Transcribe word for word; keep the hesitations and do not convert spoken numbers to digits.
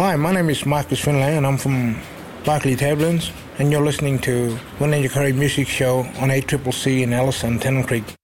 Hi, my name is Marcus Finlay and I'm from Barclay Tablins, and you're listening to Winyanyakuri Music Show on A C C C in Alice and Tennant Creek.